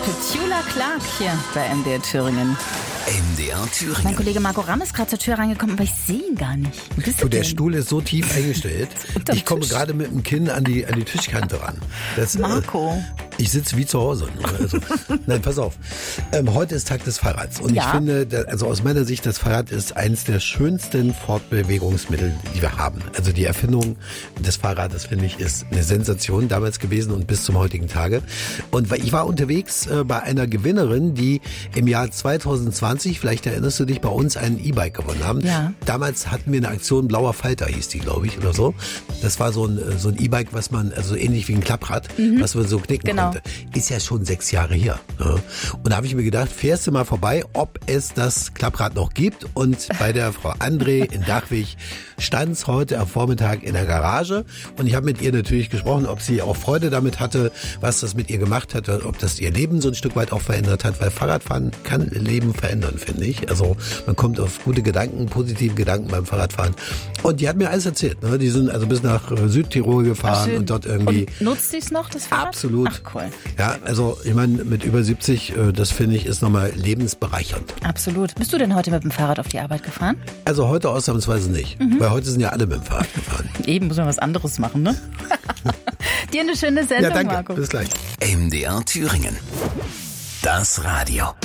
Petula Clark hier bei MDR Thüringen. MDR Thüringen. Mein Kollege Marco Ramm ist gerade zur Tür reingekommen, aber ich sehe ihn gar nicht. Wo bist du Der denn? Stuhl ist so tief eingestellt. Ich komme gerade mit dem Kinn an die Tischkante ran. Marco. Ich sitze wie zu Hause. Also, nein, pass auf. Heute ist Tag des Fahrrads. Und ich finde, also aus meiner Sicht, das Fahrrad ist eines der schönsten Fortbewegungsmittel, die wir haben. Also die Erfindung des Fahrrades, finde ich, ist eine Sensation damals gewesen und bis zum heutigen Tage. Und ich war unterwegs bei einer Gewinnerin, die im Jahr 2020, vielleicht erinnerst du dich, bei uns ein E-Bike gewonnen haben. Ja. Damals hatten wir eine Aktion, Blauer Falter hieß die, glaube ich, oder so. Das war so ein E-Bike, was man, also ähnlich wie ein Klapprad, was man so knicken konnte. Ist ja schon 6 Jahre her. Ne? Und da habe ich mir gedacht, fährst du mal vorbei, ob es das Klapprad noch gibt. Und bei der Frau André in Dachwig stand's heute am Vormittag in der Garage. Und ich habe mit ihr natürlich gesprochen, ob sie auch Freude damit hatte, was das mit ihr gemacht hat, ob das ihr Leben so ein Stück weit auch verändert hat. Weil Fahrradfahren kann Leben verändern, finde ich. Also man kommt auf gute Gedanken, positive Gedanken beim Fahrradfahren. Und die hat mir alles erzählt. Ne? Die sind also bis nach Südtirol gefahren und dort irgendwie... Und nutzt sie es noch, das Fahrrad? Absolut. Ach, cool. Ja, also ich meine, mit über 70, das finde ich, ist nochmal lebensbereichernd. Absolut. Bist du denn heute mit dem Fahrrad auf die Arbeit gefahren? Also heute ausnahmsweise nicht, weil heute sind ja alle mit dem Fahrrad gefahren. Eben, muss man was anderes machen, ne? Dir eine schöne Sendung, Ja, danke. Marco. Bis gleich. MDR Thüringen. Das Radio.